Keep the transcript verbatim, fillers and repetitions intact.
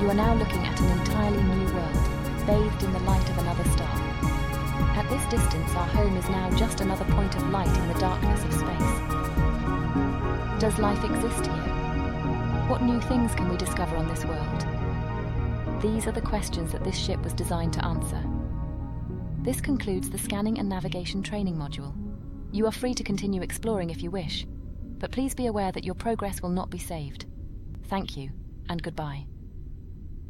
You are now looking at an entirely new world, bathed in the light of another star. At this distance, our home is now just another point of light in the darkness of space. Does life exist here? What new things can we discover on this world? These are the questions that this ship was designed to answer. This concludes the scanning and navigation training module. You are free to continue exploring if you wish, but please be aware that your progress will not be saved. Thank you, and goodbye.